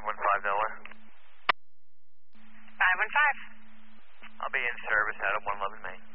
515 Delaware. 515. I'll be in service out of 111 Main.